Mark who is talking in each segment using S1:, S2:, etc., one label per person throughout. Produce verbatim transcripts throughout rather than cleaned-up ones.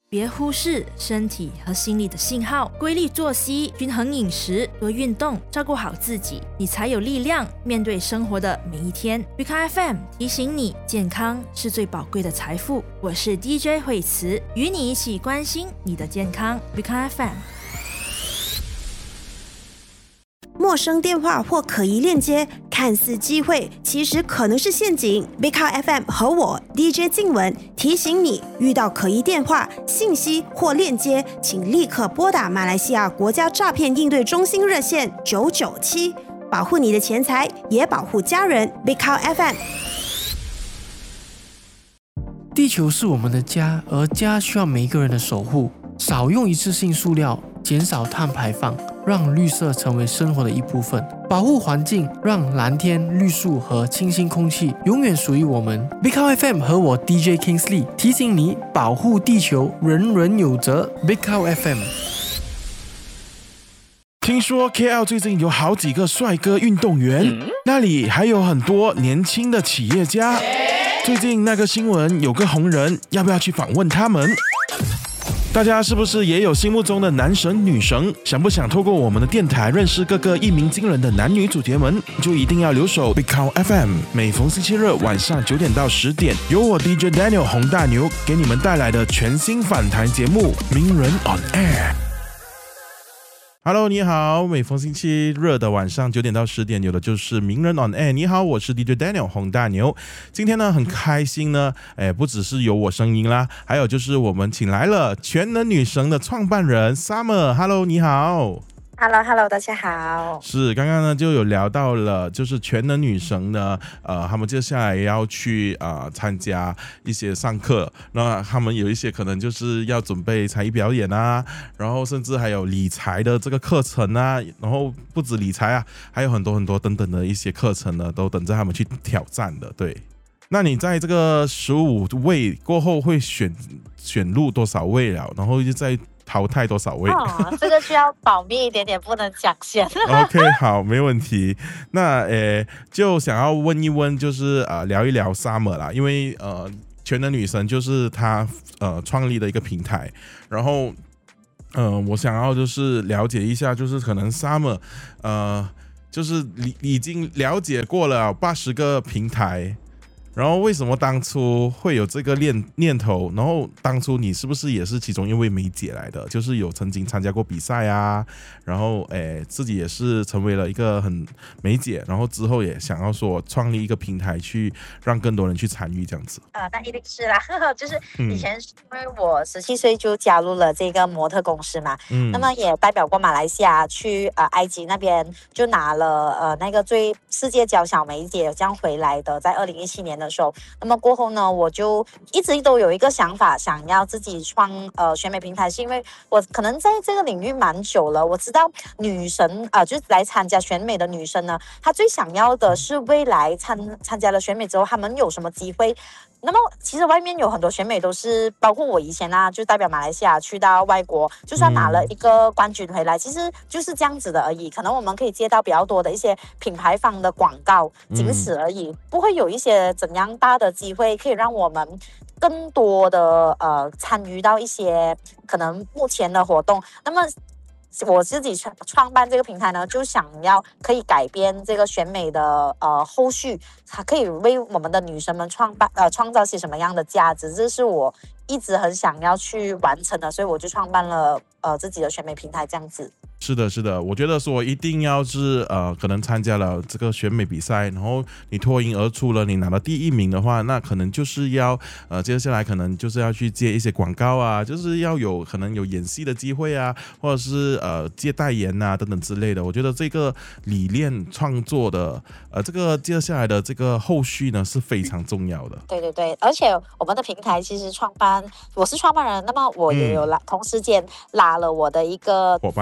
S1: 别忽视身体和心理的信号，规律作息、均衡饮食、多运动，照顾好自己，你才有力量面对生活的每一天。B K F M 提醒你，健康是最宝贵的财富。我是 D J 惠慈，与你一起关心你的健康。B K F M。
S2: 陌生电话或可疑链接，看似机会，其实可能是陷阱。B K F M 和我 D J 静文提醒你，遇到可疑电话、信息或链接，请立刻拨打马来西亚国家诈骗应对中心热线九九七，保护你的钱财，也保护家人。B K F M。
S3: 地球是我们的家，而家需要每一个人的守护。少用一次性塑料，减少碳排放，让绿色成为生活的一部分。保护环境，让蓝天、绿树和清新空气永远属于我们。B K F M 和我 D J Kingsley 提醒你，保护地球，人人有责。B K F M。
S4: 听说 K L 最近有好几个帅哥运动员，嗯、那里还有很多年轻的企业家。最近那个新闻有个红人，要不要去访问他们？大家是不是也有心目中的男神女神？想不想透过我们的电台认识各个一鸣惊人的男女主角们？就一定要留守 B K F M， 每逢星期日晚上九点到十点，由我 D J Daniel 洪大牛给你们带来的全新访谈节目《名人 on Air》。Hello， 你好，每逢星期日的晚上九点到十点，有的就是名人 on air。你好，我是 D J Daniel 洪大牛。今天呢，很开心呢，哎，不只是有我声音啦，还有就是我们请来了全能女神的创办人 Summer。Hello， 你好。
S5: Hello Hello 大家好。
S4: 是刚刚呢就有聊到了，就是全能女神呢，呃，他们接下来要去呃参加一些上课，那他们有一些可能就是要准备才艺表演啊，然后甚至还有理财的这个课程啊，然后不止理财啊，还有很多很多等等的一些课程呢，都等着他们去挑战的。对，那你在这个十五位过后会选选入多少位了？然后就在淘汰多少位？
S5: 哦，这个需要保密一点点，不能讲先。
S4: OK， 好，没问题。那呃，就想要问一问，就是呃，聊一聊 Summer 啦，因为呃，全能女神就是她呃创立的一个平台，然后呃，我想要就是了解一下，就是可能 Summer 呃，就是已经了解过了八十个平台。然后为什么当初会有这个念念头？然后当初你是不是也是其中一位梅姐来的？就是有曾经参加过比赛啊，然后诶自己也是成为了一个很梅姐，然后之后也想要说创立一个平台去让更多人去参与这样子。
S5: 呃，那一定是啦，就是以前是因为我十七岁就加入了这个模特公司嘛，嗯，那么也代表过马来西亚去呃埃及那边就拿了呃那个最世界娇小梅姐这样回来的，在二零一七年的时候，那么过后呢，我就一直都有一个想法，想要自己创呃选美平台，是因为我可能在这个领域蛮久了，我知道女神啊、呃，就是来参加选美的女生呢，她最想要的是未来参参加了选美之后，她们有什么机会。那么其实外面有很多选美都是，包括我以前啊，就代表马来西亚去到外国，就算拿了一个冠军回来，嗯、其实就是这样子的而已。可能我们可以接到比较多的一些品牌方的广告，仅此而已，嗯、不会有一些怎样大的机会可以让我们更多的呃参与到一些可能目前的活动。那么我自己创办这个平台呢，就想要可以改变这个选美的呃后续，它可以为我们的女生们创办呃创造些什么样的价值，这是我一直很想要去完成的，所以我就创办了呃自己的选美平台这样子。
S4: 是的，是的，我觉得说一定要是呃，可能参加了这个选美比赛，然后你脱颖而出了，你拿到第一名的话，那可能就是要呃，接下来可能就是要去接一些广告啊，就是要有可能有演戏的机会啊，或者是呃接代言啊等等之类的。我觉得这个理念创作的呃，这个接下来的这个后续呢是非常重要的。
S5: 对对对，而且我们的平台其实创办，我是创办人，那么我也有拉、嗯、同时间拉了我的一个伙伴，以前和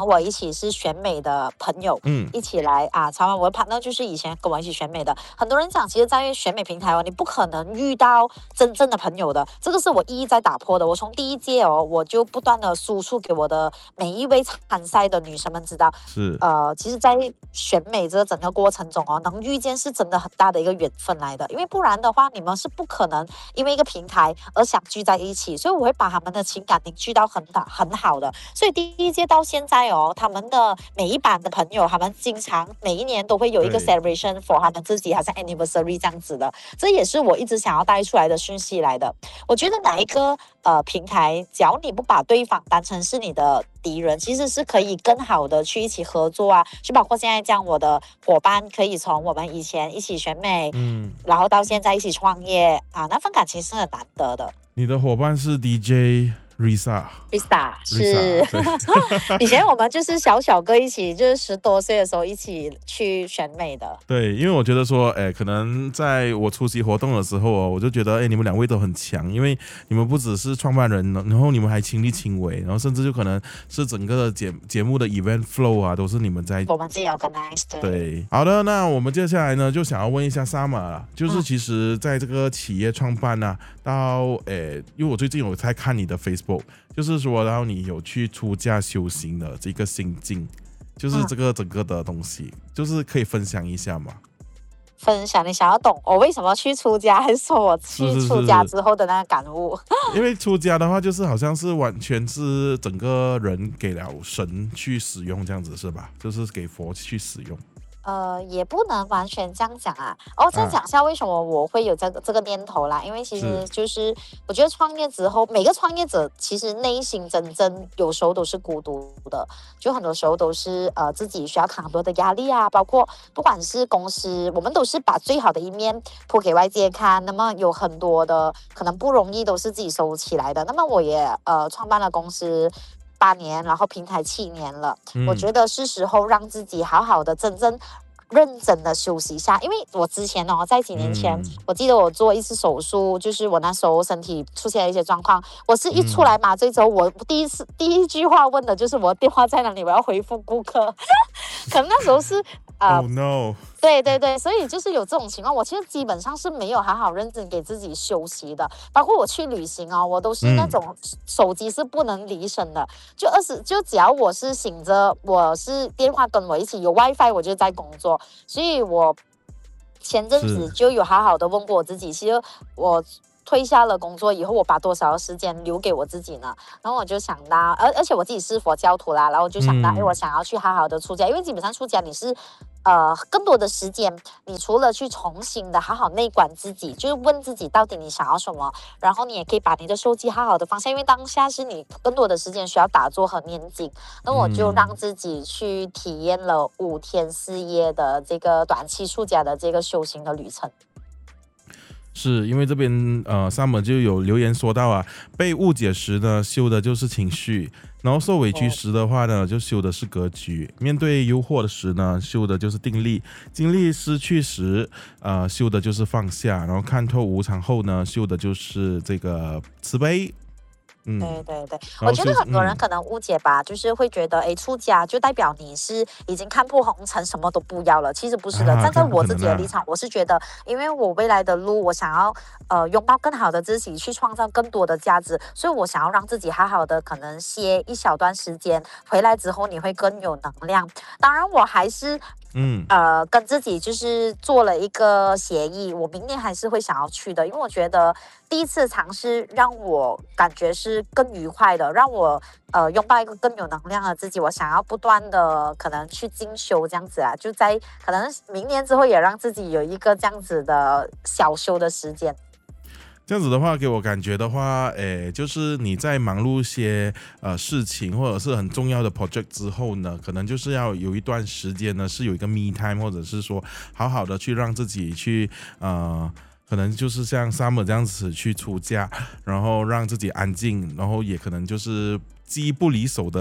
S5: 和我一起是选美的朋友，嗯，一起来啊参观。我的 partner 就是以前跟我一起选美的。很多人讲，其实，在选美平台哦，你不可能遇到真正的朋友的，这个是我一一在打破的。我从第一届哦，我就不断的输出给我的每一位参赛的女生们知道，
S4: 是
S5: 呃，其实，在选美这个整个过程中哦，能遇见是真的很大的一个缘分来的，因为不然的话，你们是不可能因为一个平台而相聚在一起，所以我会把他们的情感凝聚到很大很好的。所以第一届到现在哦，他们的每一版的朋友，他们经常每一年都会有一个 celebration for 他们自己，好像 anniversary 这样子的，这也是我一直想要带出来的讯息来的。我觉得哪一个呃平台，只要你不把对方当成是你的敌人，其实是可以更好的去一起合作啊，就包括现在这样，我的伙伴可以从我们以前一起选美，嗯，然后到现在一起创业啊，那份感情是很难得的。
S4: 你的伙伴是 D J Risa
S5: Risa 是以前我们就是小小个一起，就是十多岁的时候一起去选美的。
S4: 对，因为我觉得说，哎，可能在我出席活动的时候哦，我就觉得，哎，你们两位都很强，因为你们不只是创办人，然后你们还亲力亲为，然后甚至就可能是整个节节目的 event flow 啊，都是你们在
S5: 我们自己 organize 的。
S4: 对，好的，那我们接下来呢，就想要问一下 Summer 啦，就是其实在这个企业创办啊，到诶，因为我最近有在看你的 Facebook， 就是说，然后你有去出家修行的这个心境，就是这个整个的东西，就是可以分享一下吗？
S5: 分享你想要懂我为什么去出家，还是说我去出家之后的那个感悟？
S4: 是是是因为出家的话，就是好像是完全是整个人给了神去使用，这样子是吧？就是给佛去使用。
S5: 呃，也不能完全这样讲啊。哦，再讲一下为什么我会有这个这个念头啦。因为其实就是我觉得创业之后，每个创业者其实内心真正有时候都是孤独的，就很多时候都是呃自己需要扛很多的压力啊，包括不管是公司，我们都是把最好的一面铺给外界看，那么有很多的可能不容易都是自己收起来的。那么我也呃创办了公司八年，然后平台七年了，嗯，我觉得是时候让自己好好的真正认真的休息一下。因为我之前哦，在几年前，嗯，我记得我做一次手术，就是我那时候身体出现了一些状况，我是一出来麻醉之后，嗯，我第一次第一句话问的就是我的电话在哪里，我要回复顾客。可能那时候是
S4: 啊，uh, oh, no.
S5: 对对对，所以就是有这种情况，我其实基本上是没有好好认真给自己休息的。包括我去旅行哦，我都是那种手机是不能离身的，嗯，就二十就只要我是醒着，我是电话跟我一起有 WiFi， 我就在工作。所以我前阵子就有好好的问过我自己，其实我退下了工作以后，我把多少时间留给我自己呢？然后我就想到，而而且我自己是佛教徒啦，然后我就想到，哎、嗯，我想要去好好的出家，因为基本上出家你是，呃，更多的时间，你除了去重新的好好内观自己，就是问自己到底你想要什么，然后你也可以把你的手机好好的放下，因为当下是你更多的时间需要打坐和念经。那我就让自己去体验了五天四夜的这个短期出家的这个修行的旅程。
S4: 是因为这边呃 Summer 就有留言说到啊，被误解时呢修的就是情绪，然后受委屈时的话呢就修的是格局，面对诱惑的时呢修的就是定力，精力失去时呃修的就是放下，然后看透无常后呢修的就是这个慈悲。
S5: 嗯，对对对，我觉得很多人可能误解吧，嗯，就是会觉得，哎，出家就代表你是已经看破红尘，什么都不要了。其实不是的，啊，站在我自己的立场，我是觉得，因为我未来的路，我想要呃拥抱更好的自己，去创造更多的价值，所以我想要让自己好好的，可能歇一小段时间，回来之后你会更有能量。当然，我还是。嗯，呃，跟自己就是做了一个协议，我明年还是会想要去的，因为我觉得第一次尝试让我感觉是更愉快的，让我呃拥抱一个更有能量的自己。我想要不断的可能去进修这样子啊，就在可能明年之后也让自己有一个这样子的小休的时间。
S4: 这样子的话，给我感觉的话，诶，就是你在忙碌一些呃事情或者是很重要的 project 之后呢，可能就是要有一段时间呢，是有一个 me time， 或者是说好好的去让自己去呃，可能就是像 Summer 这样子去出家，然后让自己安静，然后也可能就是机不离手的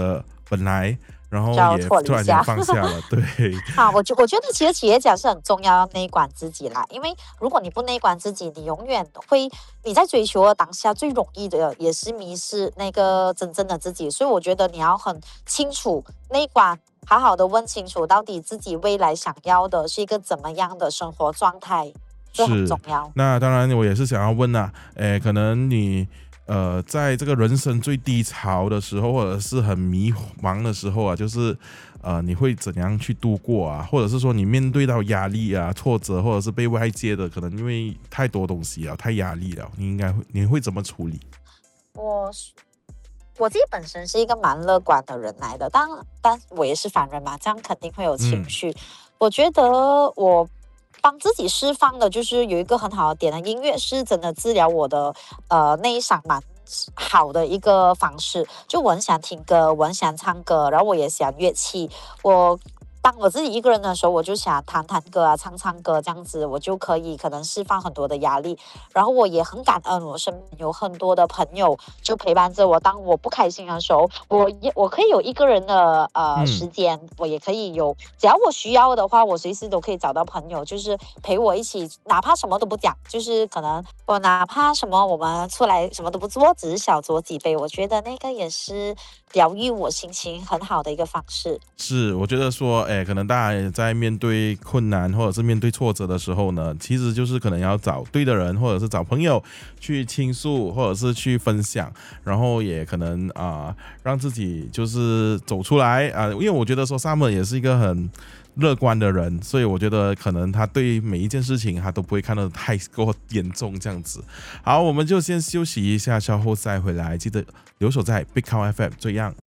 S4: 本来。然后也突然间放下了，对。
S5: 啊，我觉我觉得其实企业家是很重要，要内观自己啦。因为如果你不内观自己，你永远会你在追求的当下最容易的也是迷失那个真正的自己。所以我觉得你要很清楚内观，好好的问清楚到底自己未来想要的是一个怎么样的生活状态，这很重要。
S4: 那当然，我也是想要问啊，诶，可能你。呃，在这个人生最低潮的时候，或者是很迷茫的时候啊，就是呃，你会怎样去度过啊？或者是说你面对到压力啊、挫折，或者是被外界的可能因为太多东西了、太压力了，你应该会你会怎么处理？
S5: 我我自己本身是一个蛮乐观的人来的，但但我也是凡人嘛，这样肯定会有情绪。嗯、我觉得我。帮自己释放的就是有一个很好的点的，音乐是真的治疗我的呃内伤蛮好的一个方式。就我很喜欢听歌，我很喜欢唱歌，然后我也喜欢乐器。我当我自己一个人的时候，我就想弹弹歌啊，唱唱歌，这样子我就可以可能释放很多的压力。然后我也很感恩，我身边有很多的朋友就陪伴着我。当我不开心的时候，我也我可以有一个人的呃、嗯、时间，我也可以有，只要我需要的话，我随时都可以找到朋友，就是陪我一起，哪怕什么都不讲，就是可能我哪怕什么我们出来什么都不做，只是小酌几杯，我觉得那个也是疗愈我心情很好的一个方式。
S4: 是，我觉得说，哎，可能大家在面对困难或者是面对挫折的时候呢，其实就是可能要找对的人，或者是找朋友去倾诉，或者是去分享，然后也可能啊、呃、让自己就是走出来啊、呃。因为我觉得说 Summer 也是一个很乐观的人，所以我觉得可能他对每一件事情他都不会看得太过严重这样子。好，我们就先休息一下，稍后再回来，记得留守在 Big Cow F M 这样。